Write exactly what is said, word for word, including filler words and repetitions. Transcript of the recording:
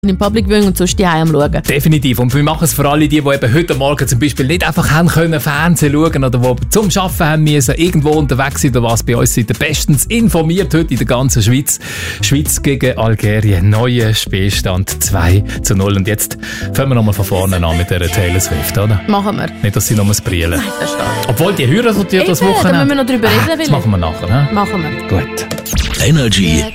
im Public Viewing und sonst die Hause am Schauen. Definitiv. Und wir machen es für alle, die, die eben heute Morgen zum Beispiel nicht einfach haben können Fernsehen schauen oder die zum Arbeiten haben müssen, irgendwo unterwegs sind oder was. Bei uns sind ihr bestens informiert heute in der ganzen Schweiz. Schweiz gegen Algerien. Neuer Spielstand zwei zu null. Und jetzt fangen wir nochmal von vorne an mit der Taylor Swift, oder? Machen wir. Nicht, dass sie noch brillen. Nein, verstehe. Obwohl, die hören die das Eben, Wochenende. da müssen wir noch drüber reden. Ah, das machen wir nachher. Ne? Machen wir. Gut. Energy